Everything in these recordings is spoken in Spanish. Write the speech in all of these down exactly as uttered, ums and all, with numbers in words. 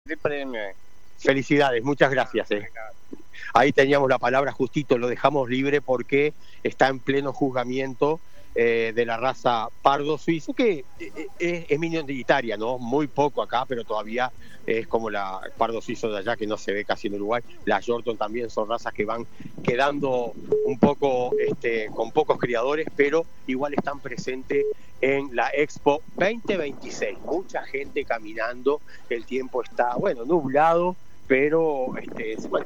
Felicidades, muchas gracias. Eh. Ahí teníamos la palabra justito, lo dejamos libre porque está en pleno juzgamiento eh, de la raza pardo suizo, que eh, es, es minoritaria, ¿no? Muy poco acá, pero todavía es como la pardo suizo de allá, que no se ve casi en Uruguay. Las Yorkton también son razas que van quedando un poco este, con pocos criadores, pero igual están presentes en la Expo veinte veintiséis. Mucha gente caminando, el tiempo está, bueno, nublado, pero este, bueno.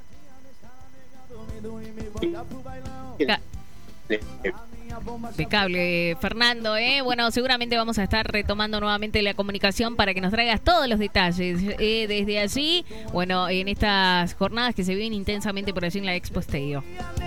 Impecable, Fernando, ¿eh? Bueno, seguramente vamos a estar retomando nuevamente la comunicación para que nos traigas todos los detalles eh, desde allí, bueno, en estas jornadas que se viven intensamente por allí en la Expo Estadio.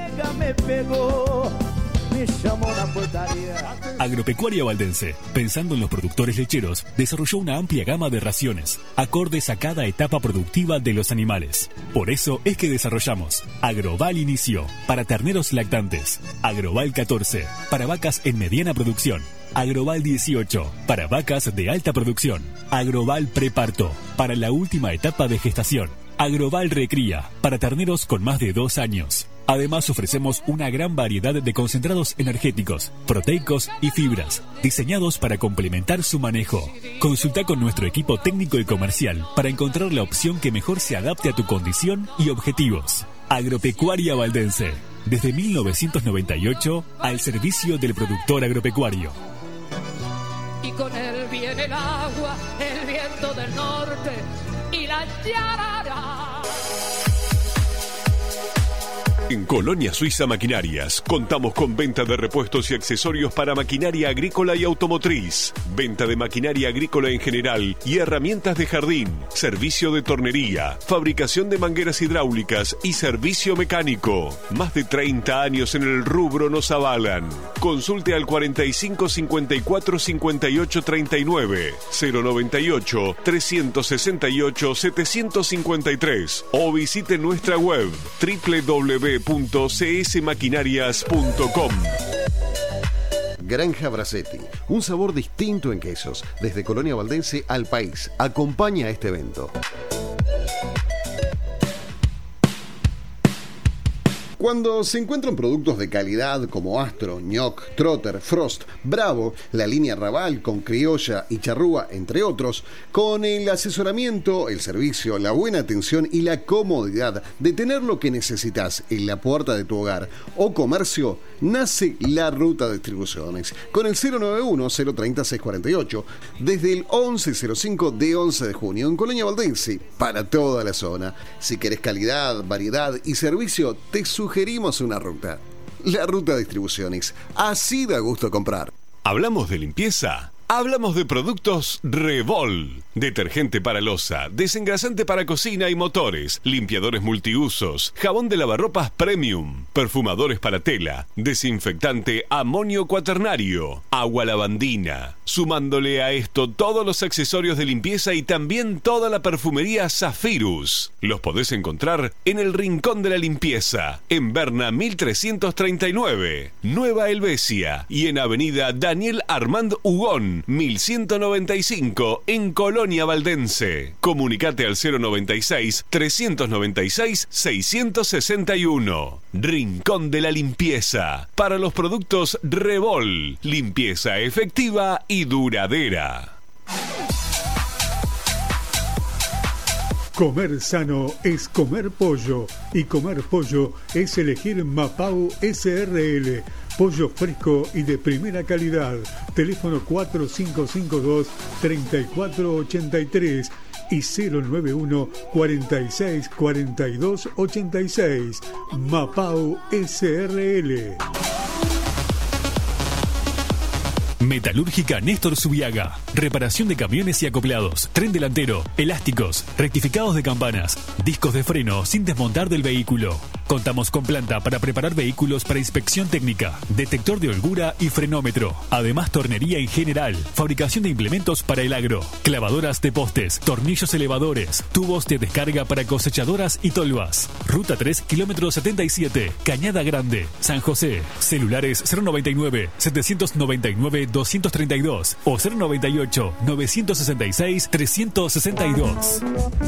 Agropecuaria Valdense, pensando en los productores lecheros, desarrolló una amplia gama de raciones, acordes a cada etapa productiva de los animales. Por eso es que desarrollamos Agroval Inicio, para terneros lactantes, Agroval catorce, para vacas en mediana producción, Agroval dieciocho, para vacas de alta producción, Agroval Preparto, para la última etapa de gestación, Agroval Recría, para terneros con más de dos años. Además ofrecemos una gran variedad de concentrados energéticos, proteicos y fibras, diseñados para complementar su manejo. Consulta con nuestro equipo técnico y comercial para encontrar la opción que mejor se adapte a tu condición y objetivos. Agropecuaria Valdense, desde mil novecientos noventa y ocho al servicio del productor agropecuario. Y con él viene el agua, el viento del norte y la yarara. En Colonia Suiza Maquinarias contamos con venta de repuestos y accesorios para maquinaria agrícola y automotriz, venta de maquinaria agrícola en general y herramientas de jardín, servicio de tornería, fabricación de mangueras hidráulicas y servicio mecánico. Más de treinta años en el rubro nos avalan. Consulte al cuarenta y cinco cincuenta y cuatro cincuenta y ocho treinta y nueve, cero noventa y ocho trescientos sesenta y ocho setecientos cincuenta y tres o visite nuestra web doble u doble u doble u punto c s maquinarias punto com. Granja Bracetti, un sabor distinto en quesos, desde Colonia Valdense al país. Acompaña este evento. Cuando se encuentran productos de calidad como Astro, Ñoc, Trotter, Frost, Bravo, la línea Raval con Criolla y Charrúa, entre otros, con el asesoramiento, el servicio, la buena atención y la comodidad de tener lo que necesitas en la puerta de tu hogar o comercio, nace La Ruta Distribuciones, con el cero nueve uno cero treinta seiscientos cuarenta y ocho, desde el once cero cinco de once de junio, en Colonia Valdense, para toda la zona. Si querés calidad, variedad y servicio, te sugerimos una ruta. La Ruta Distribuciones, así da gusto comprar. ¿Hablamos de limpieza? Hablamos de productos Revol. Detergente para loza, desengrasante para cocina y motores, limpiadores multiusos, jabón de lavarropas premium, perfumadores para tela, desinfectante amonio cuaternario, agua lavandina. Sumándole a esto todos los accesorios de limpieza y también toda la perfumería Zafirus. Los podés encontrar en el Rincón de la Limpieza, en Berna mil trescientos treinta y nueve, Nueva Helvecia, y en Avenida Daniel Armand Hugón, mil ciento noventa y cinco, en Colonia Valdense. Comunicate al cero noventa y seis, trescientos noventa y seis, seiscientos sesenta y uno. Rincón de la Limpieza, para los productos Revol, limpieza efectiva y duradera. Comer sano es comer pollo, y comer pollo es elegir Mapau S R L. Pollo fresco y de primera calidad. Teléfono cuatro cinco cinco dos, tres cuatro ocho tres y cero nueve uno, cuarenta y seis, cuarenta y dos, ochenta y seis. Mapau S R L. Metalúrgica Néstor Zubiaga. Reparación de camiones y acoplados, tren delantero, elásticos, rectificados de campanas, discos de freno sin desmontar del vehículo. Contamos con planta para preparar vehículos para inspección técnica, detector de holgura y frenómetro. Además, tornería en general, fabricación de implementos para el agro, clavadoras de postes, tornillos elevadores, tubos de descarga para cosechadoras y tolvas. Ruta tres, kilómetro setenta y siete, Cañada Grande, San José. Celulares cero noventa y nueve, setecientos noventa y nueve, doscientos treinta y dos o cero noventa y ocho, novecientos sesenta y seis, trescientos sesenta y dos.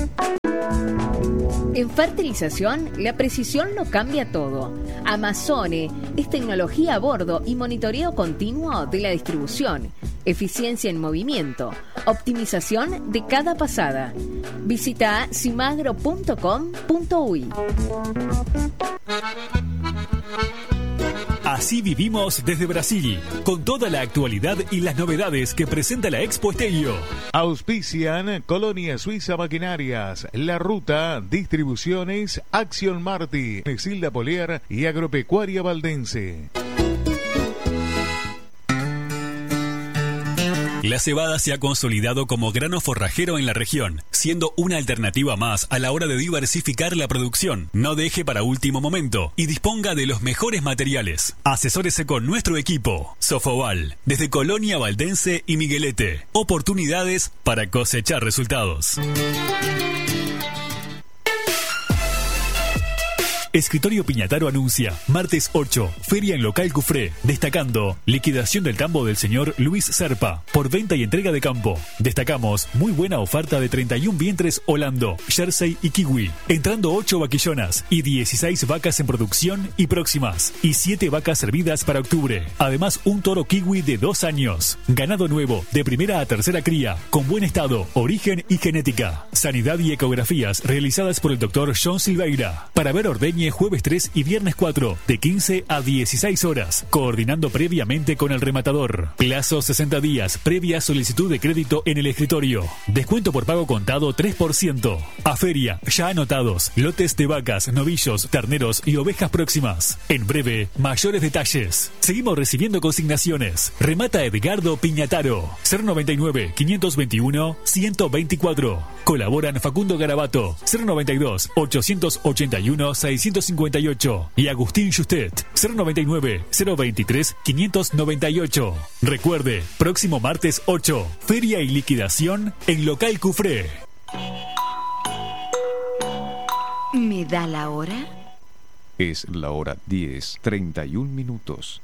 En fertilización, la precisión lo cambia todo. Amazone es tecnología a bordo y monitoreo continuo de la distribución, eficiencia en movimiento, optimización de cada pasada. Visita simagro punto com punto uy. Así vivimos desde Brasil, con toda la actualidad y las novedades que presenta la Expo Esterio. Auspician Colonia Suiza Maquinarias, La Ruta, Distribuciones, Acción Marti, Silda Polier y Agropecuaria Valdense. La cebada se ha consolidado como grano forrajero en la región, siendo una alternativa más a la hora de diversificar la producción. No deje para último momento y disponga de los mejores materiales. Asesórese con nuestro equipo. Sofoval, desde Colonia Valdense y Miguelete. Oportunidades para cosechar resultados. Escritorio Piñataro anuncia, martes ocho, feria en local Cufré, destacando liquidación del tambo del señor Luis Serpa, por venta y entrega de campo. Destacamos muy buena oferta de treinta y un vientres Holando, Jersey y Kiwi, entrando ocho vaquillonas y dieciséis vacas en producción y próximas, y siete vacas servidas para octubre. Además, un toro Kiwi de dos años. Ganado nuevo, de primera a tercera cría, con buen estado, origen y genética. Sanidad y ecografías realizadas por el doctor John Silveira. Para ver ordeño jueves tres y viernes cuatro, de quince a dieciséis horas, coordinando previamente con el rematador. Plazo sesenta días, previa solicitud de crédito en el escritorio. Descuento por pago contado tres por ciento. A feria, ya anotados, lotes de vacas, novillos, terneros y ovejas próximas. En breve, mayores detalles. Seguimos recibiendo consignaciones. Remata Edgardo Piñataro, cero noventa y nueve, quinientos veintiuno, ciento veinticuatro. Colaboran Facundo Garabato, cero noventa y dos, ochocientos ochenta y uno, seiscientos cincuenta y ocho y Agustín Justet, cero noventa y nueve, cero veintitrés, quinientos noventa y ocho. Recuerde, próximo martes ocho, feria y liquidación en local Cufré. ¿Me da la hora? Es la hora diez, treinta y un minutos.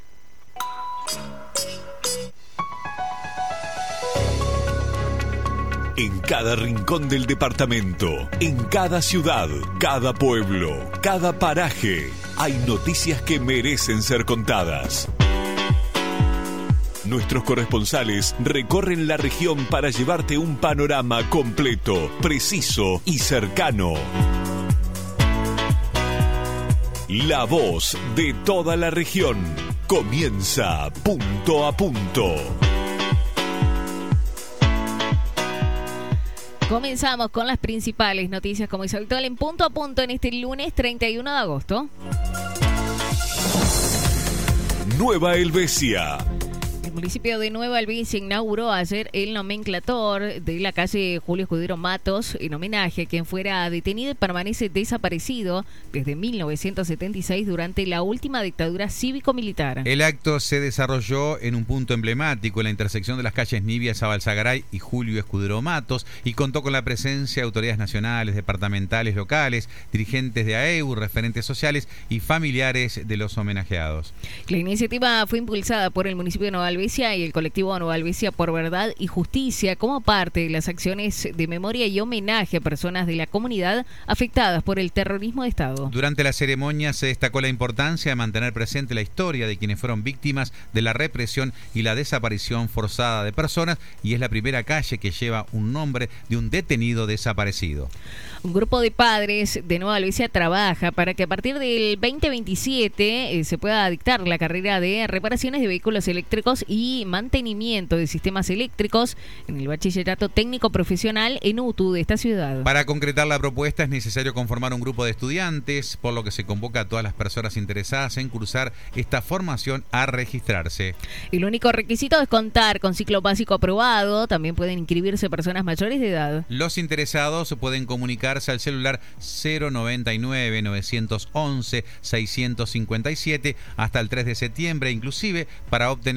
En cada rincón del departamento, en cada ciudad, cada pueblo, cada paraje, hay noticias que merecen ser contadas. Nuestros corresponsales recorren la región para llevarte un panorama completo, preciso y cercano. La voz de toda la región comienza punto a punto. Comenzamos con las principales noticias como es habitual en punto a punto en este lunes treinta y uno de agosto. Nueva Helvecia. El municipio de Nueva Helvecia inauguró ayer el nomenclator de la calle Julio Escudero Matos en homenaje a quien fuera detenido y permanece desaparecido desde mil novecientos setenta y seis durante la última dictadura cívico-militar. El acto se desarrolló en un punto emblemático en la intersección de las calles Nibia Zabalzagaray y Julio Escudero Matos y contó con la presencia de autoridades nacionales, departamentales, locales, dirigentes de A E U, referentes sociales y familiares de los homenajeados. La iniciativa fue impulsada por el municipio de Nueva Helvecia y el colectivo Nueva Helvecia por Verdad y Justicia como parte de las acciones de memoria y homenaje a personas de la comunidad afectadas por el terrorismo de Estado. Durante la ceremonia se destacó la importancia de mantener presente la historia de quienes fueron víctimas de la represión y la desaparición forzada de personas y es la primera calle que lleva un nombre de un detenido desaparecido. Un grupo de padres de Nueva Helvecia trabaja para que a partir del veinte veintisiete eh, se pueda dictar la carrera de reparaciones de vehículos eléctricos y mantenimiento de sistemas eléctricos en el bachillerato técnico profesional en U T U de esta ciudad. Para concretar la propuesta es necesario conformar un grupo de estudiantes, por lo que se convoca a todas las personas interesadas en cursar esta formación a registrarse. El único requisito es contar con ciclo básico aprobado. También pueden inscribirse personas mayores de edad. Los interesados pueden comunicarse al celular cero noventa y nueve, novecientos once, seiscientos cincuenta y siete hasta el tres de septiembre, inclusive para obtener información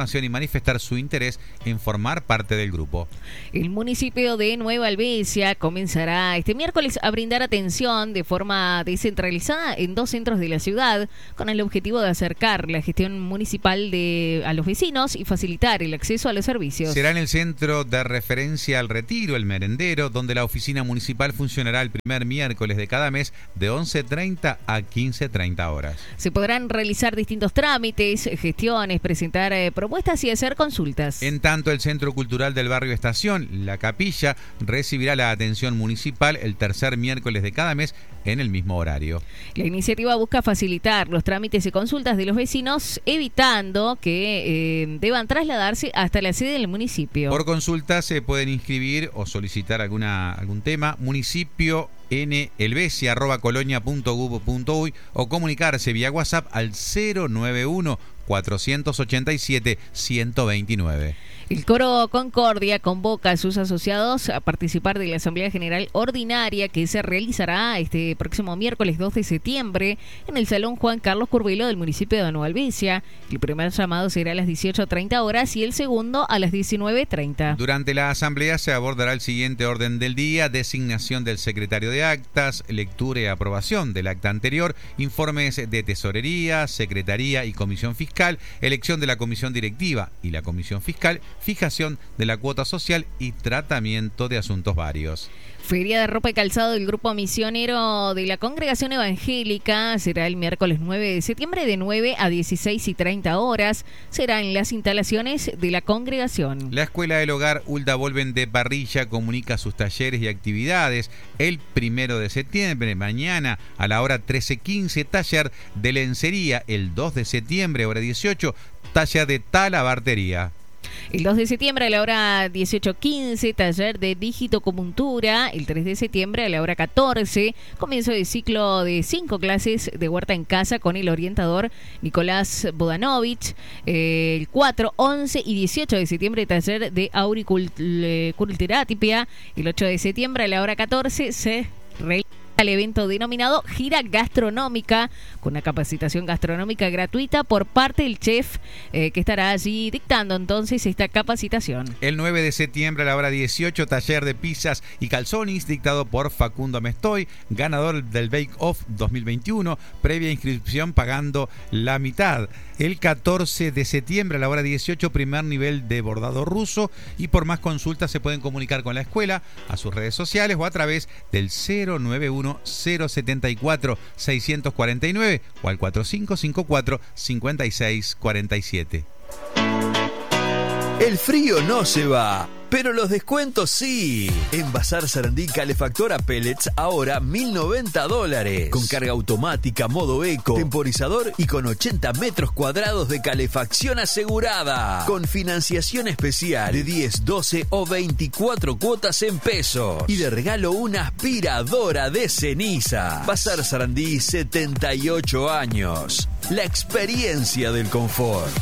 información y manifestar su interés en formar parte del grupo. El municipio de Nueva Albesia comenzará este miércoles a brindar atención de forma descentralizada en dos centros de la ciudad, con el objetivo de acercar la gestión municipal de, a los vecinos y facilitar el acceso a los servicios. Será en el centro de referencia al Retiro, el Merendero, donde la oficina municipal funcionará el primer miércoles de cada mes de once treinta a quince treinta horas. Se podrán realizar distintos trámites, gestiones, presentar eh, propuestas y hacer consultas. En tanto, el Centro Cultural del Barrio Estación, La Capilla, recibirá la atención municipal el tercer miércoles de cada mes en el mismo horario. La iniciativa busca facilitar los trámites y consultas de los vecinos, evitando que eh, deban trasladarse hasta la sede del municipio. Por consulta se pueden inscribir o solicitar alguna algún tema, municipio n elvesia arroba colonia punto gov punto uy o comunicarse vía WhatsApp al cero nueve uno cuatrocientos ochenta y siete ciento veintinueve. El Coro Concordia convoca a sus asociados a participar de la Asamblea General Ordinaria que se realizará este próximo miércoles dos de septiembre en el Salón Juan Carlos Curvelo del municipio de Nueva Albesia. El primer llamado será a las dieciocho treinta horas y el segundo a las diecinueve treinta. Durante la asamblea se abordará el siguiente orden del día: designación del secretario de actas, lectura y aprobación del acta anterior, informes de tesorería, secretaría y comisión fiscal, elección de la comisión directiva y la comisión fiscal, fijación de la cuota social y tratamiento de asuntos varios. Feria de ropa y calzado del Grupo Misionero de la Congregación Evangélica será el miércoles nueve de septiembre de nueve a dieciséis y treinta horas. Será en las instalaciones de la congregación. La Escuela del Hogar Hulda Volven de Parrilla comunica sus talleres y actividades. El primero de septiembre, mañana a la hora trece quince, taller de lencería. El dos de septiembre, hora dieciocho, taller de talabartería. El dos de septiembre a la hora dieciocho quince, taller de digitocomuntura. El tres de septiembre a la hora catorce, comienzo de ciclo de cinco clases de huerta en casa con el orientador Nicolás Bodanovich. Eh, el cuatro, once y dieciocho de septiembre, taller de auriculterapia. El ocho de septiembre a la hora catorce se realiza el evento denominado Gira Gastronómica, con una capacitación gastronómica gratuita por parte del chef eh, que estará allí dictando entonces esta capacitación. El nueve de septiembre a la hora dieciocho, taller de pizzas y calzones dictado por Facundo Mestoy, ganador del Bake Off dos mil veintiuno, previa inscripción pagando la mitad. El catorce de septiembre a la hora dieciocho, primer nivel de bordado ruso, y por más consultas se pueden comunicar con la escuela a sus redes sociales o a través del cero nueve uno cero setenta y cuatro seiscientos cuarenta y nueve o al cuatro cinco cinco cuatro cincuenta y seis cuarenta y siete. El frío no se va, pero los descuentos sí. En Bazar Sarandí, calefactor a pellets, ahora mil noventa dólares. Con carga automática, modo eco, temporizador y con ochenta metros cuadrados de calefacción asegurada. Con financiación especial de diez, doce o veinticuatro cuotas en pesos. Y de regalo una aspiradora de ceniza. Bazar Sarandí, setenta y ocho años. La experiencia del confort.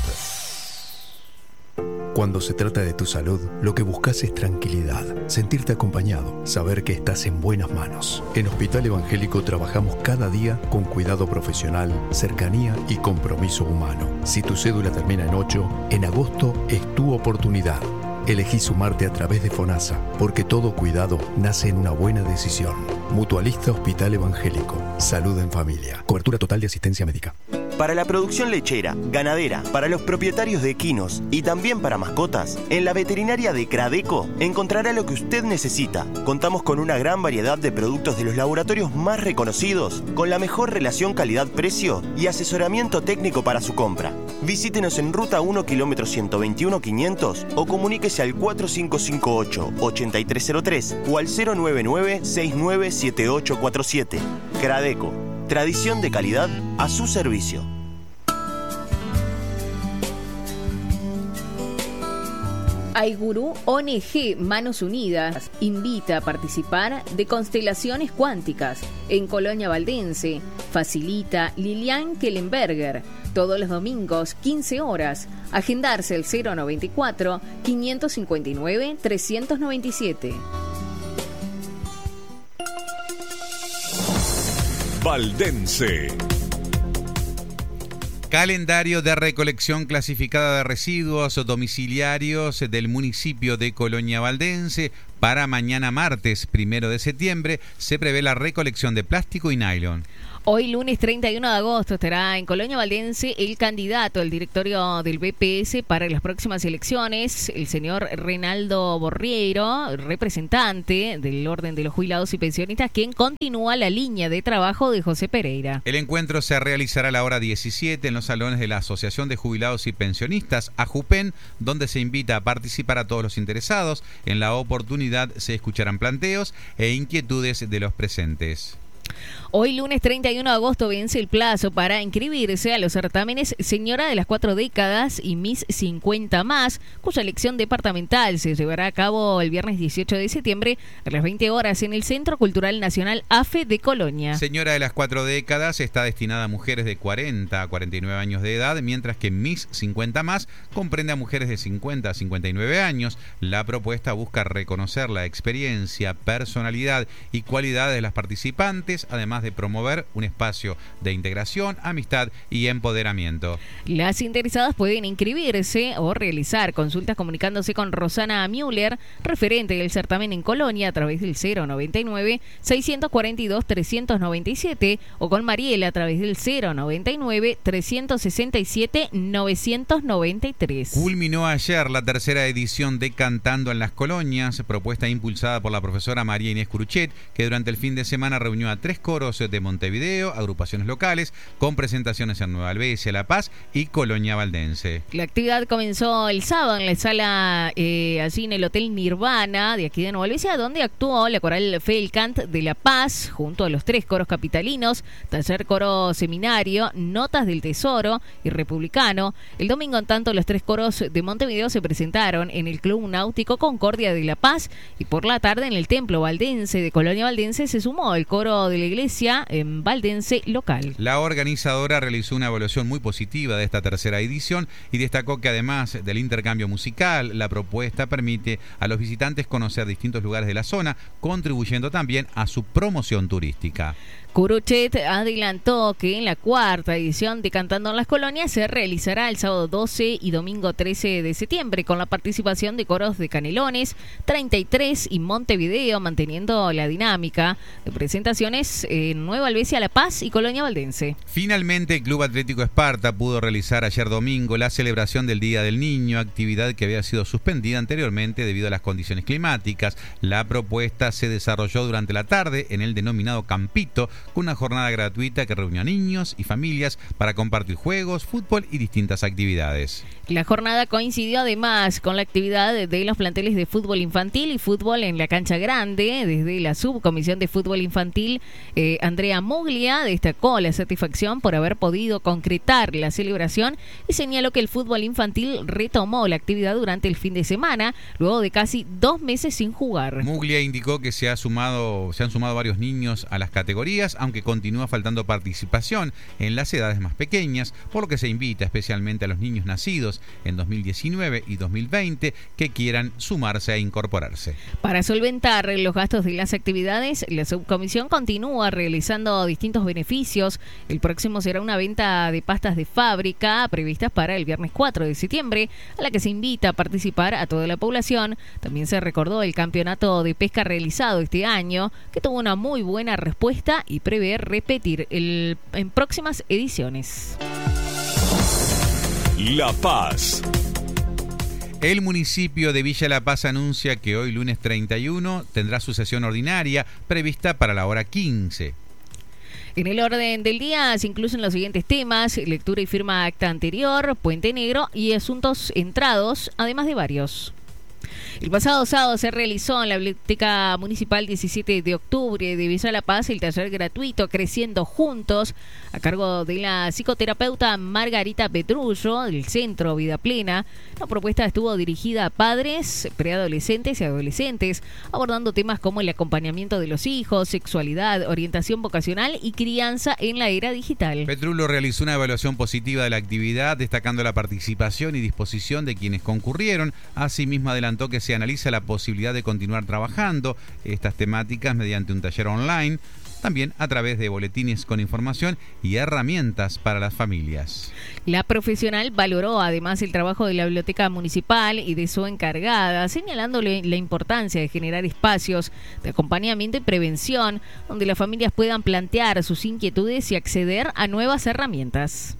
Cuando se trata de tu salud, lo que buscas es tranquilidad, sentirte acompañado, saber que estás en buenas manos. En Hospital Evangélico trabajamos cada día con cuidado profesional, cercanía y compromiso humano. Si tu cédula termina en ocho, en agosto es tu oportunidad. Elegí sumarte a través de FONASA, porque todo cuidado nace en una buena decisión. Mutualista Hospital Evangélico. Salud en familia. Cobertura total de asistencia médica. Para la producción lechera, ganadera, para los propietarios de equinos y también para mascotas, en la veterinaria de Cradeco encontrará lo que usted necesita. Contamos con una gran variedad de productos de los laboratorios más reconocidos, con la mejor relación calidad-precio y asesoramiento técnico para su compra. Visítenos en Ruta uno, kilómetro ciento veintiuno quinientos o comuníquese al cuatro cinco cinco ocho, ocho tres cero tres o al cero nueve nueve, seis nueve siete ocho cuatro siete. Cradeco. Tradición de calidad a su servicio. Aigurú O N G Manos Unidas invita a participar de Constelaciones Cuánticas en Colonia Valdense. Facilita Lilian Kellenberger. Todos los domingos, quince horas. Agendarse el cero noventa y cuatro, quinientos cincuenta y nueve, trescientos noventa y siete. Valdense. Calendario de recolección clasificada de residuos domiciliarios del municipio de Colonia Valdense. Para mañana martes, primero de septiembre, se prevé la recolección de plástico y nylon. Hoy, lunes treinta y uno de agosto, estará en Colonia Valdense el candidato al directorio del B P S para las próximas elecciones, el señor Reinaldo Borriero, representante del Orden de los Jubilados y Pensionistas, quien continúa la línea de trabajo de José Pereira. El encuentro se realizará a la hora diecisiete en los salones de la Asociación de Jubilados y Pensionistas, AJUPEN, donde se invita a participar a todos los interesados. En la oportunidad se escucharán planteos e inquietudes de los presentes. Hoy, lunes treinta y uno de agosto, vence el plazo para inscribirse a los certámenes Señora de las Cuatro Décadas y Miss cincuenta más, cuya elección departamental se llevará a cabo el viernes dieciocho de septiembre a las veinte horas en el Centro Cultural Nacional AFE de Colonia. Señora de las Cuatro Décadas está destinada a mujeres de cuarenta a cuarenta y nueve años de edad, mientras que Miss cincuenta más comprende a mujeres de cincuenta a cincuenta y nueve años. La propuesta busca reconocer la experiencia, personalidad y cualidades de las participantes, además de promover un espacio de integración, amistad y empoderamiento. Las interesadas pueden inscribirse o realizar consultas comunicándose con Rosana Müller, referente del certamen en Colonia, a través del cero noventa y nueve, seiscientos cuarenta y dos, trescientos noventa y siete, o con Mariela a través del cero noventa y nueve, trescientos sesenta y siete, novecientos noventa y tres. Culminó ayer la tercera edición de Cantando en las Colonias, propuesta impulsada por la profesora María Inés Curuchet, que durante el fin de semana reunió a tres coros de Montevideo, agrupaciones locales, con presentaciones en Nueva Albesia, La Paz y Colonia Valdense. La actividad comenzó el sábado en la sala, eh, allí en el Hotel Nirvana de aquí de Nueva Albesia, donde actuó la coral Felcant de La Paz, junto a los tres coros capitalinos, Taller Coro Seminario, Notas del Tesoro y Republicano. El domingo, en tanto, los tres coros de Montevideo se presentaron en el Club Náutico Concordia de La Paz, y por la tarde en el Templo Valdense de Colonia Valdense se sumó el coro de la iglesia en Valdense local. La organizadora realizó una evaluación muy positiva de esta tercera edición y destacó que, además del intercambio musical, la propuesta permite a los visitantes conocer distintos lugares de la zona, contribuyendo también a su promoción turística. Curuchet adelantó que en la cuarta edición de Cantando en las Colonias se realizará el sábado doce y domingo trece de septiembre, con la participación de coros de Canelones, treinta y tres y Montevideo, manteniendo la dinámica de presentaciones en Nueva Albesia, La Paz y Colonia Valdense. Finalmente, el Club Atlético Esparta pudo realizar ayer domingo la celebración del Día del Niño, actividad que había sido suspendida anteriormente debido a las condiciones climáticas. La propuesta se desarrolló durante la tarde en el denominado Campito, con una jornada gratuita que reunió a niños y familias para compartir juegos, fútbol y distintas actividades. La jornada coincidió además con la actividad de los planteles de fútbol infantil y fútbol en la cancha grande. Desde la subcomisión de fútbol infantil, eh, Andrea Muglia destacó la satisfacción por haber podido concretar la celebración y señaló que el fútbol infantil retomó la actividad durante el fin de semana, luego de casi dos meses sin jugar. Muglia indicó que se, ha sumado, se han sumado varios niños a las categorías, aunque continúa faltando participación en las edades más pequeñas, por lo que se invita especialmente a los niños nacidos en dos mil diecinueve y dos mil veinte que quieran sumarse e incorporarse. Para solventar los gastos de las actividades, la subcomisión continúa realizando distintos beneficios. El próximo será una venta de pastas de fábrica previstas para el viernes cuatro de septiembre, a la que se invita a participar a toda la población. También se recordó el campeonato de pesca realizado este año, que tuvo una muy buena respuesta y prevé repetir el, en próximas ediciones. La Paz. El municipio de Villa La Paz anuncia que hoy, lunes treinta y uno, tendrá su sesión ordinaria prevista para la hora quince. En el orden del día se incluyen los siguientes temas: lectura y firma acta anterior, Puente Negro y asuntos entrados, además de varios. El pasado sábado se realizó en la Biblioteca Municipal diecisiete de octubre de Villa La Paz el taller gratuito Creciendo Juntos, a cargo de la psicoterapeuta Margarita Petrullo del Centro Vida Plena. La propuesta estuvo dirigida a padres, preadolescentes y adolescentes, abordando temas como el acompañamiento de los hijos, sexualidad, orientación vocacional y crianza en la era digital. Petrullo realizó una evaluación positiva de la actividad, destacando la participación y disposición de quienes concurrieron. Asimismo, adelantó adelantó que se analiza la posibilidad de continuar trabajando estas temáticas mediante un taller online, también a través de boletines con información y herramientas para las familias. La profesional valoró además el trabajo de la biblioteca municipal y de su encargada, señalándole la importancia de generar espacios de acompañamiento y prevención donde las familias puedan plantear sus inquietudes y acceder a nuevas herramientas.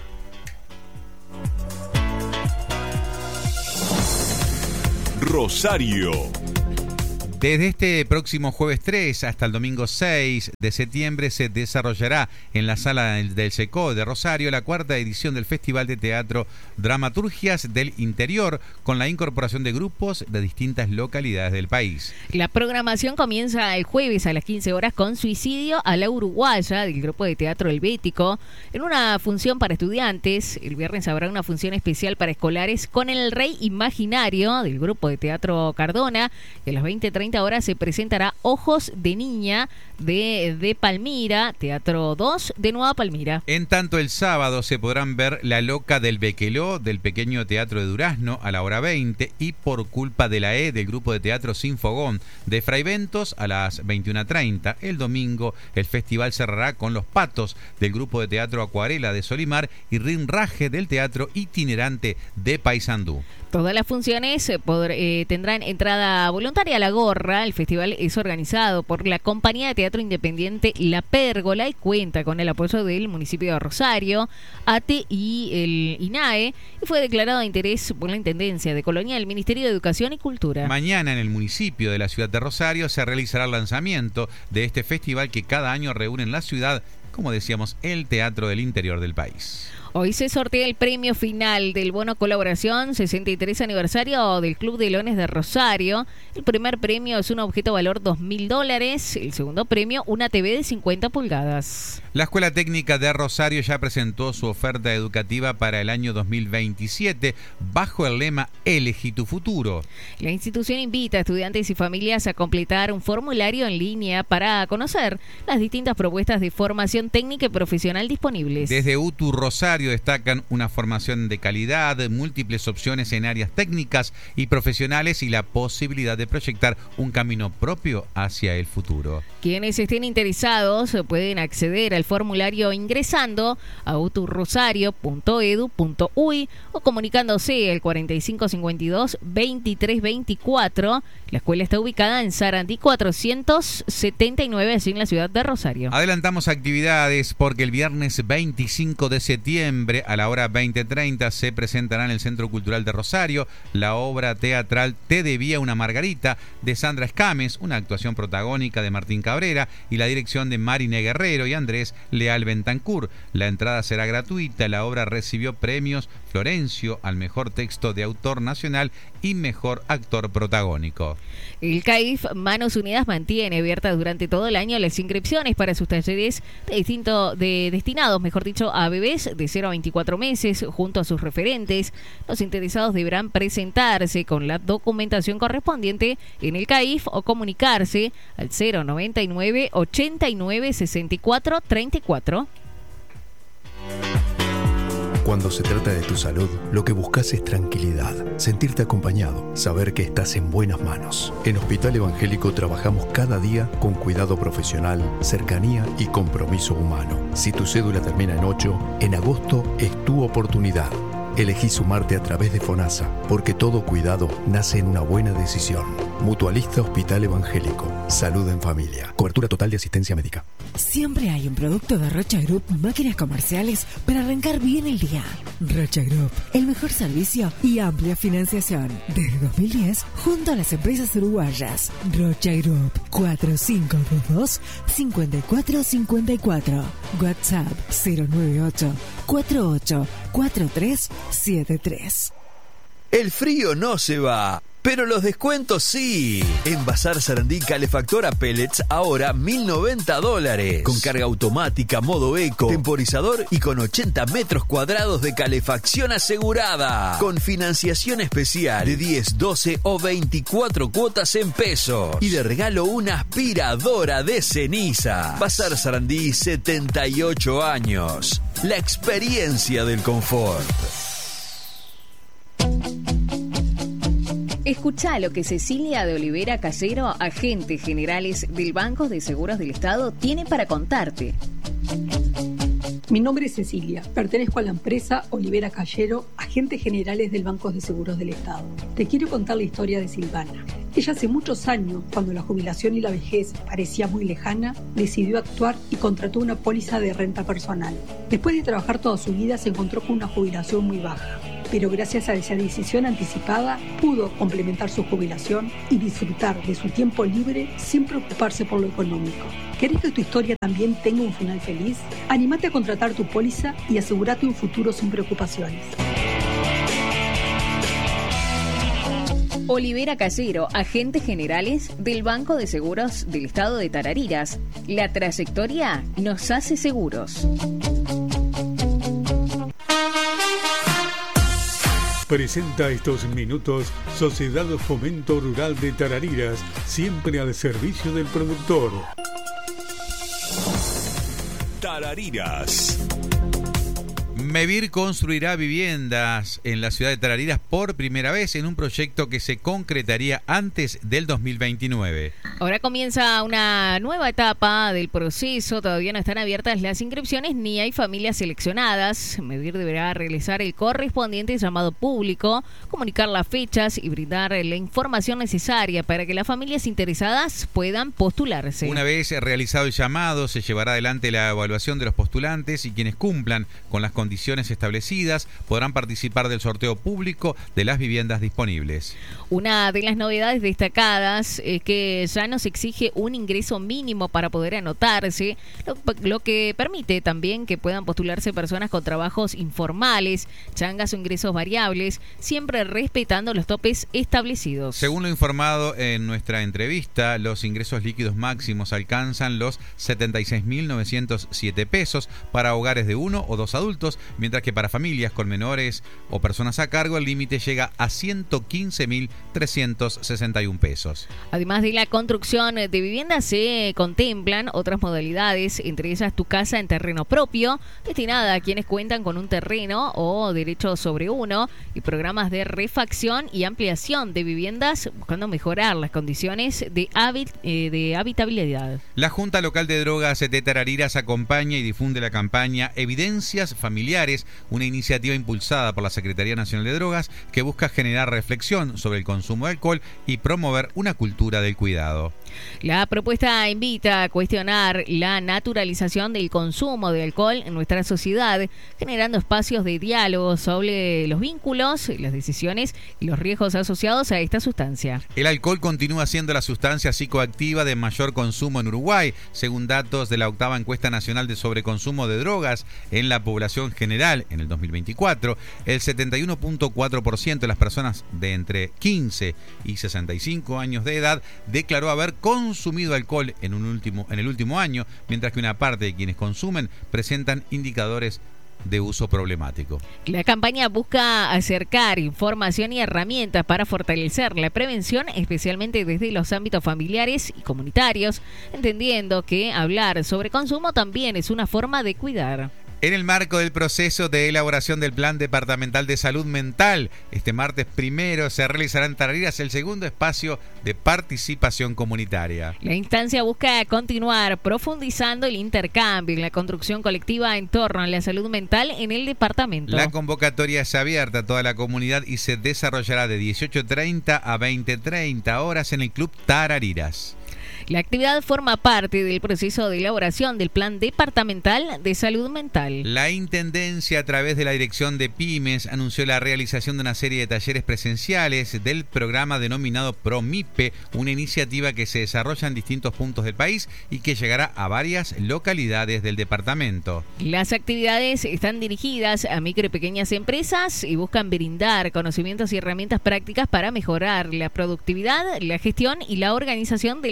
Rosario. Desde este próximo jueves tres hasta el domingo seis de septiembre se desarrollará en la sala del SECO de Rosario la cuarta edición del Festival de Teatro Dramaturgias del Interior, con la incorporación de grupos de distintas localidades del país. La programación comienza el jueves a las quince horas con Suicidio a la Uruguaya del grupo de teatro Helvético, en una función para estudiantes. El viernes habrá una función especial para escolares con El Rey Imaginario del grupo de teatro Cardona, y a las veinte treinta horas se presentará Ojos de Niña de, de Palmira, Teatro dos de Nueva Palmira. En tanto, el sábado se podrán ver La Loca del Bequeló del Pequeño Teatro de Durazno a la hora veinte y Por Culpa de la E del grupo de teatro Sin Fogón de Fraiventos a las veintiuna treinta. El domingo el festival cerrará con Los Patos del grupo de teatro Acuarela de Solimar y Rinraje del teatro itinerante de Paysandú. Todas las funciones eh, podr, eh, tendrán entrada voluntaria a la gorra. El festival es organizado por la compañía de teatro independiente La Pérgola y cuenta con el apoyo del municipio de Rosario, A T E y el INAE, y fue declarado de interés por la Intendencia de Colonia del Ministerio de Educación y Cultura. Mañana en el municipio de la ciudad de Rosario se realizará el lanzamiento de este festival que cada año reúne en la ciudad, como decíamos, el teatro del interior del país. Hoy se sortea el premio final del bono colaboración sesenta y tres aniversario del Club de Leones de Rosario. El primer premio es un objeto valor dos mil dólares. El segundo premio, una T V de cincuenta pulgadas. La Escuela Técnica de Rosario ya presentó su oferta educativa para el año dos mil veintisiete bajo el lema Elegí tu futuro. La institución invita a estudiantes y familias a completar un formulario en línea para conocer las distintas propuestas de formación técnica y profesional disponibles. Desde U T U Rosario destacan una formación de calidad, múltiples opciones en áreas técnicas y profesionales y la posibilidad de proyectar un camino propio hacia el futuro. Quienes estén interesados pueden acceder al formulario ingresando a uturrosario punto edu punto uy o comunicándose al cuarenta y cinco cincuenta y dos veintitrés veinticuatro. La escuela está ubicada en Sarandí cuatrocientos setenta y nueve, así en la ciudad de Rosario. Adelantamos actividades porque el viernes veinticinco de septiembre a la hora veinte treinta se presentará en el Centro Cultural de Rosario la obra teatral Te debía una Margarita de Sandra Escames, una actuación protagónica de Martín Cabrera y la dirección de Marine Guerrero y Andrés Leal Bentancur. La entrada será gratuita. La obra recibió premios Florencio al mejor texto de autor nacional y mejor actor protagónico. El C A I F Manos Unidas mantiene abiertas durante todo el año las inscripciones para sus talleres de distinto, de destinados, mejor dicho, a bebés de cero a veinticuatro meses junto a sus referentes. Los interesados deberán presentarse con la documentación correspondiente en el C A I F o comunicarse al cero noventa y nueve ochenta y nueve sesenta y cuatro treinta y cuatro. Cuando se trata de tu salud, lo que buscas es tranquilidad, sentirte acompañado, saber que estás en buenas manos. En Hospital Evangélico trabajamos cada día con cuidado profesional, cercanía y compromiso humano. Si tu cédula termina en ocho, en agosto es tu oportunidad. Elegí sumarte a través de FONASA, porque todo cuidado nace en una buena decisión. Mutualista Hospital Evangélico. Salud en familia. Cobertura total de asistencia médica. Siempre hay un producto de Rocha Group, máquinas comerciales para arrancar bien el día. Rocha Group, el mejor servicio y amplia financiación. Desde dos mil diez, junto a las empresas uruguayas. Rocha Group, cuatro cinco dos dos, cinco cuatro cinco cuatro. WhatsApp cero nueve ocho, cuatro ocho, cuatro tres siete tres. El frío no se va, pero los descuentos sí. En Bazar Sarandí Calefactora Pellets ahora mil noventa dólares. Con carga automática, modo eco, temporizador y con ochenta metros cuadrados de calefacción asegurada. Con financiación especial de diez, doce o veinticuatro cuotas en pesos. Y de regalo una aspiradora de ceniza. Bazar Sarandí, setenta y ocho años. La experiencia del confort. Escuchá lo que Cecilia de Olivera Callero, agente generales del Banco de Seguros del Estado, tiene para contarte. Mi nombre es Cecilia, pertenezco a la empresa Olivera Callero, agentes generales del Banco de Seguros del Estado. Te quiero contar la historia de Silvana. Ella hace muchos años, cuando la jubilación y la vejez parecía muy lejana, decidió actuar y contrató una póliza de renta personal. Después de trabajar toda su vida se encontró con una jubilación muy baja, pero gracias a esa decisión anticipada pudo complementar su jubilación y disfrutar de su tiempo libre sin preocuparse por lo económico. ¿Querés que tu historia también tenga un final feliz? Anímate a contratar tu póliza y asegúrate un futuro sin preocupaciones. Olivera Callero, agentes generales del Banco de Seguros del Estado de Tarariras. La trayectoria nos hace seguros. Presenta estos minutos Sociedad Fomento Rural de Tarariras, siempre al servicio del productor. Tarariras. Mevir construirá viviendas en la ciudad de Tarariras por primera vez en un proyecto que se concretaría antes del dos mil veintinueve. Ahora comienza una nueva etapa del proceso. Todavía no están abiertas las inscripciones ni hay familias seleccionadas. Mevir deberá realizar el correspondiente llamado público, comunicar las fechas y brindar la información necesaria para que las familias interesadas puedan postularse. Una vez realizado el llamado, se llevará adelante la evaluación de los postulantes y quienes cumplan con las condiciones establecidas podrán participar del sorteo público de las viviendas disponibles. Una de las novedades destacadas es que ya no se exige un ingreso mínimo para poder anotarse, lo, lo que permite también que puedan postularse personas con trabajos informales, changas o ingresos variables, siempre respetando los topes establecidos. Según lo informado en nuestra entrevista, los ingresos líquidos máximos alcanzan los setenta y seis mil novecientos siete pesos para hogares de uno o dos adultos, mientras que para familias con menores o personas a cargo el límite llega a ciento quince mil trescientos sesenta y un pesos. Además de la construcción de viviendas, se contemplan otras modalidades, entre ellas tu casa en terreno propio, destinada a quienes cuentan con un terreno o derecho sobre uno, y programas de refacción y ampliación de viviendas buscando mejorar las condiciones de, habit, eh, de habitabilidad. La Junta Local de Drogas de Tarariras acompaña y difunde la campaña Evidencias Familiares, una iniciativa impulsada por la Secretaría Nacional de Drogas que busca generar reflexión sobre el consumo de alcohol y promover una cultura del cuidado. La propuesta invita a cuestionar la naturalización del consumo de alcohol en nuestra sociedad, generando espacios de diálogo sobre los vínculos, las decisiones y los riesgos asociados a esta sustancia. El alcohol continúa siendo la sustancia psicoactiva de mayor consumo en Uruguay, según datos de la octava encuesta nacional de sobreconsumo de drogas en la población general en el dos mil veinticuatro. El setenta y uno punto cuatro por ciento de las personas de entre quince y sesenta y cinco años de edad declaró haber consumido alcohol en, un último, en el último año, mientras que una parte de quienes consumen presentan indicadores de uso problemático. La campaña busca acercar información y herramientas para fortalecer la prevención, especialmente desde los ámbitos familiares y comunitarios, entendiendo que hablar sobre consumo también es una forma de cuidar. En el marco del proceso de elaboración del Plan Departamental de Salud Mental, este martes primero se realizará en Tarariras el segundo espacio de participación comunitaria. La instancia busca continuar profundizando el intercambio y la construcción colectiva en torno a la salud mental en el departamento. La convocatoria es abierta a toda la comunidad y se desarrollará de dieciocho treinta a veinte treinta horas en el Club Tarariras. La actividad forma parte del proceso de elaboración del Plan Departamental de Salud Mental. La Intendencia, a través de la Dirección de Pymes, anunció la realización de una serie de talleres presenciales del programa denominado PROMIPE, una iniciativa que se desarrolla en distintos puntos del país y que llegará a varias localidades del departamento. Las actividades están dirigidas a micro y pequeñas empresas y buscan brindar conocimientos y herramientas prácticas para mejorar la productividad, la gestión y la organización del trabajo.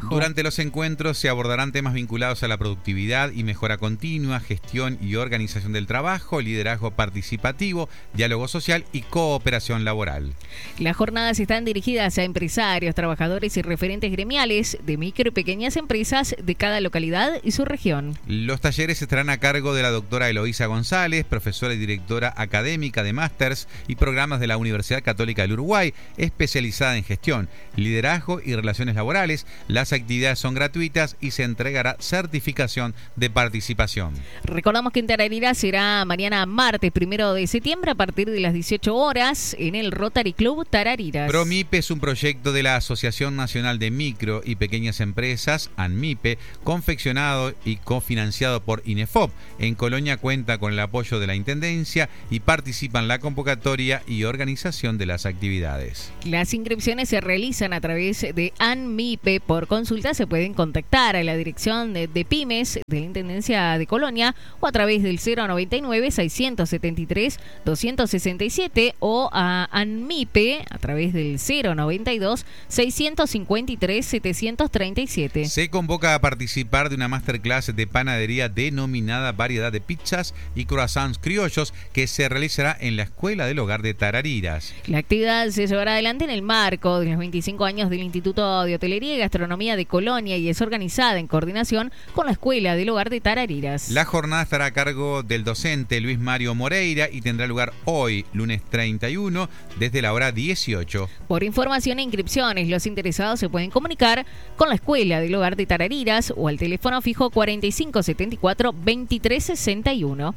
trabajo. Durante los encuentros se abordarán temas vinculados a la productividad y mejora continua, gestión y organización del trabajo, liderazgo participativo, diálogo social y cooperación laboral. Las jornadas están dirigidas a empresarios, trabajadores y referentes gremiales de micro y pequeñas empresas de cada localidad y su región. Los talleres estarán a cargo de la doctora Eloísa González, profesora y directora académica de másters y programas de la Universidad Católica del Uruguay, especializada en gestión, liderazgo y relaciones laborales. Las actividades son gratuitas y se entregará certificación de participación. Recordamos que en Tarariras será mañana martes primero de septiembre a partir de las dieciocho horas en el Rotary Club Tarariras. PROMIPE es un proyecto de la Asociación Nacional de Micro y Pequeñas Empresas, ANMIPE, confeccionado y cofinanciado por INEFOP. En Colonia cuenta con el apoyo de la Intendencia y participa en la convocatoria y organización de las actividades. Las inscripciones se realizan a través de ANMIPE. Por consulta se pueden contactar a la dirección de, de pymes de la Intendencia de Colonia o a través del cero noventa y nueve, seiscientos setenta y tres, doscientos sesenta y siete o a ANMIPE a través del cero noventa y dos, seiscientos cincuenta y tres, setecientos treinta y siete. Se convoca a participar de una masterclass de panadería denominada Variedad de Pizzas y Croissants Criollos que se realizará en la Escuela del Hogar de Tarariras. La actividad se llevará adelante en el marco de los veinticinco años del Instituto de Hotelería y Gastronomía de Colonia y es organizada en coordinación con la Escuela del Hogar de Tarariras. La jornada estará a cargo del docente Luis Mario Moreira y tendrá lugar hoy, lunes treinta y uno, desde la hora dieciocho. Por información e inscripciones, los interesados se pueden comunicar con la Escuela del Hogar de Tarariras o al teléfono fijo cuarenta y cinco setenta y cuatro, veintitrés sesenta y uno.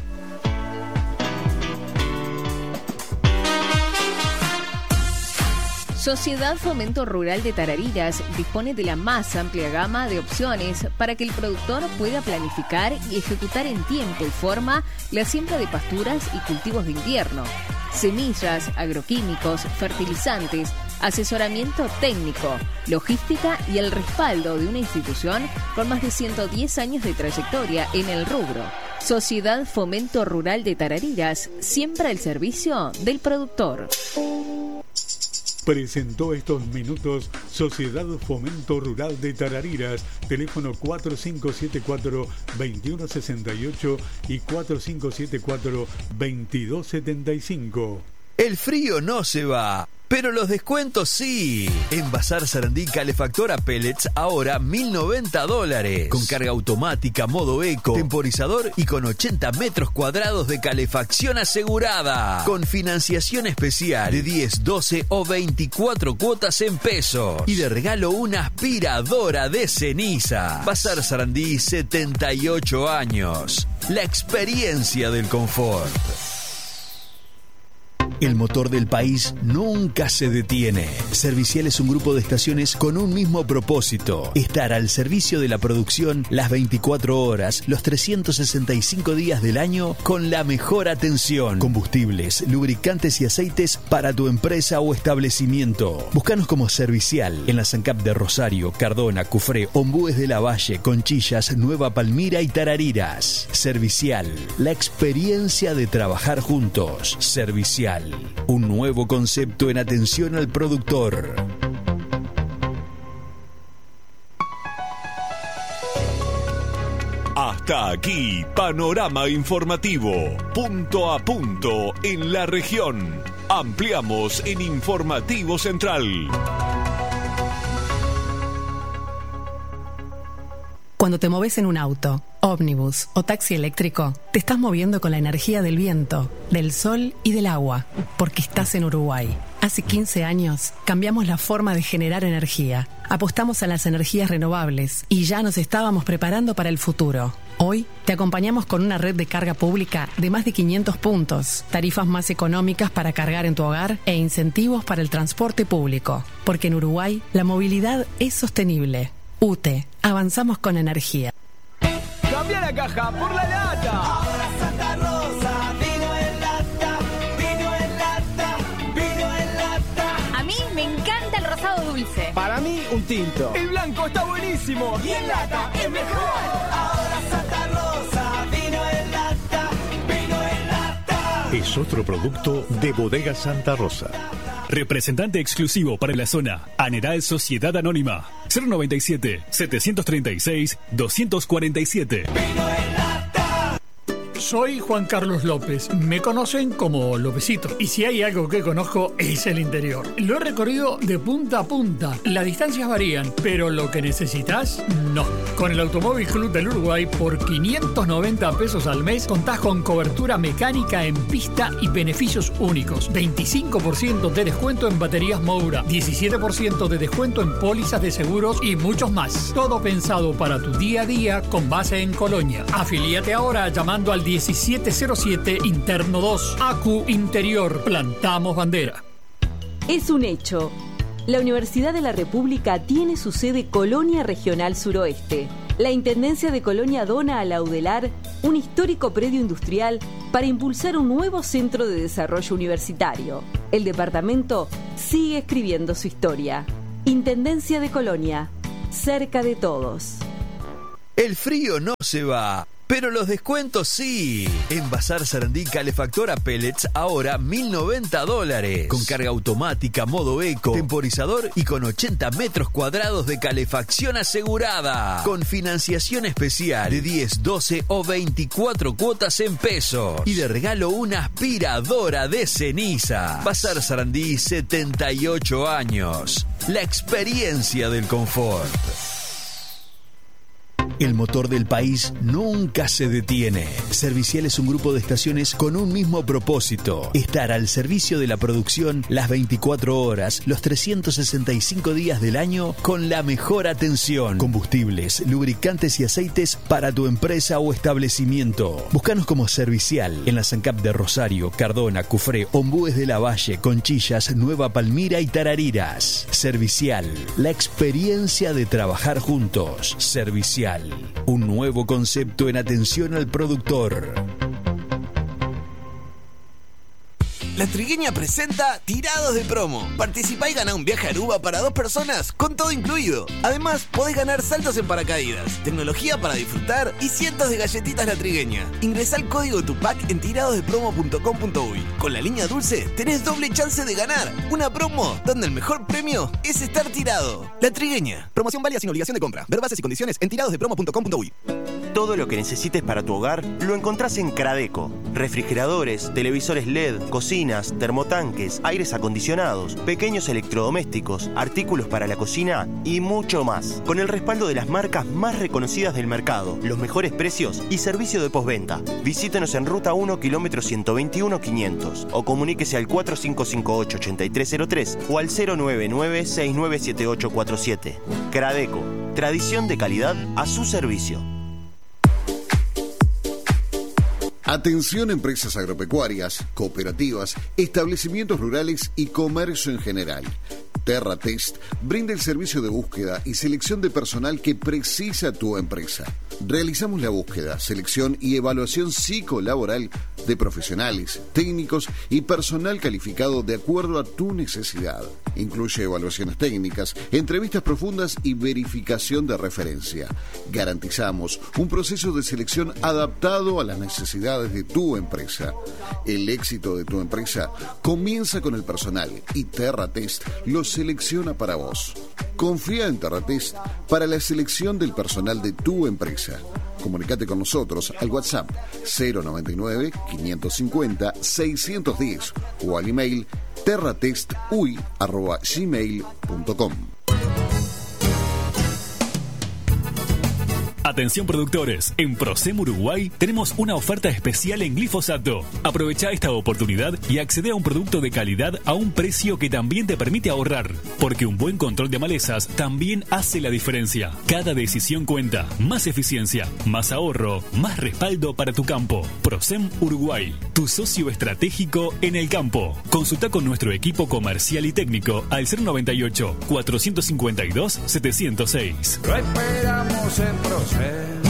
Sociedad Fomento Rural de Tarariras dispone de la más amplia gama de opciones para que el productor pueda planificar y ejecutar en tiempo y forma la siembra de pasturas y cultivos de invierno, semillas, agroquímicos, fertilizantes, asesoramiento técnico, logística y el respaldo de una institución con más de ciento diez años de trayectoria en el rubro. Sociedad Fomento Rural de Tarariras, siembra el servicio del productor. Presentó estos minutos Sociedad Fomento Rural de Tarariras, teléfono cuatro cinco siete cuatro, dos uno seis ocho y cuatro cinco siete cuatro, veintidós setenta y cinco. El frío no se va, pero los descuentos sí. En Bazar Sarandí Calefactora Pellets ahora mil noventa dólares. Con carga automática, modo eco, temporizador y con ochenta metros cuadrados de calefacción asegurada. Con financiación especial de diez, doce o veinticuatro cuotas en pesos. Y de regalo una aspiradora de ceniza. Bazar Sarandí, setenta y ocho años. La experiencia del confort. El motor del país nunca se detiene. Servicial es un grupo de estaciones con un mismo propósito: estar al servicio de la producción las veinticuatro horas, los trescientos sesenta y cinco días del año con la mejor atención. Combustibles, lubricantes y aceites para tu empresa o establecimiento. Búscanos como Servicial en la SANCAP de Rosario, Cardona, Cufré, Ombúes de la Valle, Conchillas, Nueva Palmira y Tarariras. Servicial, la experiencia de trabajar juntos. Servicial, un nuevo concepto en atención al productor. Hasta aquí, Panorama Informativo, punto a punto en la región. Ampliamos en Informativo Central. Cuando te moves en un auto, ómnibus o taxi eléctrico, te estás moviendo con la energía del viento, del sol y del agua, porque estás en Uruguay. Hace quince años cambiamos la forma de generar energía, apostamos a las energías renovables y ya nos estábamos preparando para el futuro. Hoy te acompañamos con una red de carga pública de más de quinientos puntos, tarifas más económicas para cargar en tu hogar e incentivos para el transporte público, porque en Uruguay la movilidad es sostenible. U T E, avanzamos con energía. Cambia la caja por la lata. Ahora Santa Rosa, vino en lata, vino en lata, vino en lata. A mí me encanta el rosado dulce. Para mí, un tinto. El blanco está buenísimo. Y en lata es mejor. Ahora Santa Rosa, vino en lata, vino en lata. Es otro producto de Bodega Santa Rosa. Representante exclusivo para la zona. Aneral Sociedad Anónima. cero noventa y siete, setecientos treinta y seis, doscientos cuarenta y siete. Soy Juan Carlos López. Me conocen como Lópezito. Y si hay algo que conozco es el interior. Lo he recorrido de punta a punta. Las distancias varían, pero lo que necesitas, no. Con el Automóvil Club del Uruguay, por quinientos noventa pesos al mes, contás con cobertura mecánica en pista y beneficios únicos. veinticinco por ciento de descuento en baterías Moura, diecisiete por ciento de descuento en pólizas de seguros y muchos más. Todo pensado para tu día a día con base en Colonia. Afilíate ahora llamando al diecisiete cero siete Interno dos. A Q Interior. Plantamos bandera. Es un hecho. La Universidad de la República tiene su sede Colonia Regional Suroeste. La Intendencia de Colonia dona a la UDELAR un histórico predio industrial para impulsar un nuevo centro de desarrollo universitario. El departamento sigue escribiendo su historia. Intendencia de Colonia, cerca de todos. El frío no se va, pero los descuentos sí. En Bazar Sarandí Calefactora Pellets ahora mil noventa dólares. Con carga automática, modo eco, temporizador y con ochenta metros cuadrados de calefacción asegurada. Con financiación especial de diez, doce o veinticuatro cuotas en pesos. Y de regalo una aspiradora de ceniza. Bazar Sarandí, setenta y ocho años. La experiencia del confort. El motor del país nunca se detiene. Servicial es un grupo de estaciones con un mismo propósito: estar al servicio de la producción las veinticuatro horas, los trescientos sesenta y cinco días del año con la mejor atención. Combustibles, lubricantes y aceites para tu empresa o establecimiento. Búscanos como Servicial en la SANCAP de Rosario, Cardona, Cufré, Ombúes de la Valle, Conchillas, Nueva Palmira y Tarariras. Servicial, la experiencia de trabajar juntos. Servicial, un nuevo concepto en atención al productor. La Trigueña presenta Tirados de Promo. Participá y gana un viaje a Aruba para dos personas con todo incluido. Además, podés ganar saltos en paracaídas, tecnología para disfrutar y cientos de galletitas La Trigueña. Ingresá el código Tupac en tirados de promo punto com punto uy. Con la línea dulce tenés doble chance de ganar. Una promo donde el mejor premio es estar tirado. La Trigueña. Promoción válida sin obligación de compra. Ver bases y condiciones en tirados de promo punto com punto uy. Todo lo que necesites para tu hogar lo encontrás en Cradeco. Refrigeradores, televisores L E D, cocinas, termotanques, aires acondicionados, pequeños electrodomésticos, artículos para la cocina y mucho más. Con el respaldo de las marcas más reconocidas del mercado, los mejores precios y servicio de postventa. Visítenos en Ruta uno, kilómetro ciento veintiuno, quinientos o comuníquese al cuatro cinco cinco ocho, ocho tres cero tres o al cero nueve nueve, seis nueve siete ocho cuatro siete. Cradeco, tradición de calidad a su servicio. Atención empresas agropecuarias, cooperativas, establecimientos rurales y comercio en general. TerraTest brinda el servicio de búsqueda y selección de personal que precisa tu empresa. Realizamos la búsqueda, selección y evaluación psicolaboral de profesionales, técnicos y personal calificado de acuerdo a tu necesidad. Incluye evaluaciones técnicas, entrevistas profundas y verificación de referencia. Garantizamos un proceso de selección adaptado a las necesidades de tu empresa. El éxito de tu empresa comienza con el personal y TerraTest lo selecciona para vos. Confía en TerraTest para la selección del personal de tu empresa. Comunicate con nosotros al WhatsApp cero noventa y nueve, quinientos cincuenta, seiscientos diez o al email terratestuy arroba gmail punto com. Atención productores, en Procem Uruguay tenemos una oferta especial en glifosato. Aprovecha esta oportunidad y accede a un producto de calidad a un precio que también te permite ahorrar, porque un buen control de malezas también hace la diferencia. Cada decisión cuenta, más eficiencia, más ahorro, más respaldo para tu campo. Procem Uruguay, tu socio estratégico en el campo. Consulta con nuestro equipo comercial y técnico al cero noventa y ocho, cuatrocientos cincuenta y dos, setecientos seis. Lo esperamos en Procem.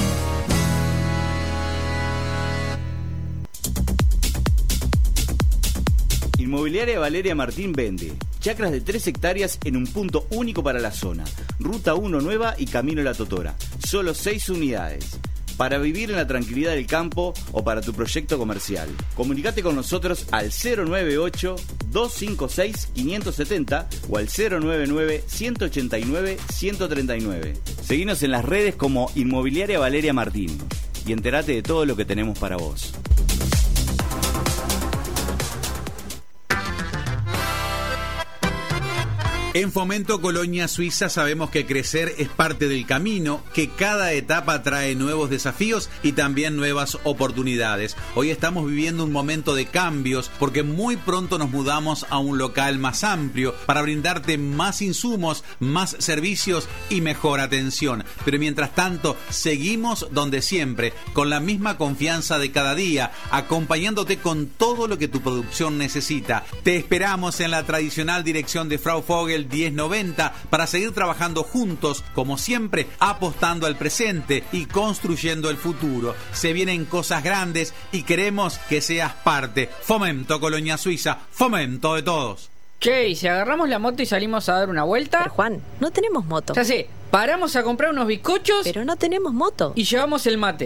Inmobiliaria Valeria Martín vende chacras de tres hectáreas en un punto único para la zona. Ruta uno Nueva y Camino La Totora. Solo seis unidades. para vivir en la tranquilidad del campo o para tu proyecto comercial. Comunicate con nosotros al cero nueve ocho, dos cinco seis, cinco siete cero o al cero nueve nueve, uno ocho nueve, uno tres nueve. Seguinos en las redes como Inmobiliaria Valeria Martín y entérate de todo lo que tenemos para vos. En Fomento Colonia Suiza sabemos que crecer es parte del camino, que cada etapa trae nuevos desafíos y también nuevas oportunidades. Hoy estamos viviendo un momento de cambios porque muy pronto nos mudamos a un local más amplio para brindarte más insumos, más servicios y mejor atención. Pero mientras tanto, seguimos donde siempre, con la misma confianza de cada día, acompañándote con todo lo que tu producción necesita. Te esperamos en la tradicional dirección de Frau Vogel diez noventa para seguir trabajando juntos, como siempre, apostando al presente y construyendo el futuro. Se vienen cosas grandes y queremos que seas parte. Fomento Colonia Suiza, fomento de todos. Che, ¿y si agarramos la moto y salimos a dar una vuelta? Pero Juan, no tenemos moto. Ya sé, paramos a comprar unos bizcochos. Pero no tenemos moto. Y llevamos el mate.